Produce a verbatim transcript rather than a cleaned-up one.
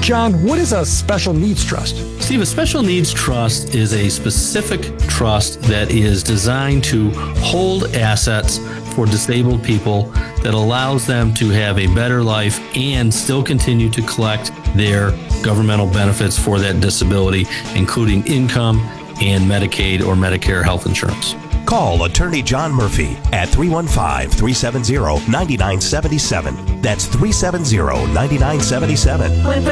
John, what is a special needs trust? Steve, a special needs trust is a specific trust that is designed to hold assets for disabled people that allows them to have a better life and still continue to collect their governmental benefits for that disability, including income and Medicaid or Medicare health insurance. Call Attorney John Murphy at three one five, three seven zero, nine nine seven seven. That's three seven zero, nine nine seven seven.